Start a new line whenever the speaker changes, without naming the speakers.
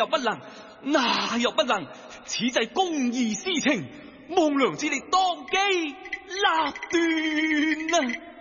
又不能，那又不能，此際公義私情，望娘子你當機立斷啊！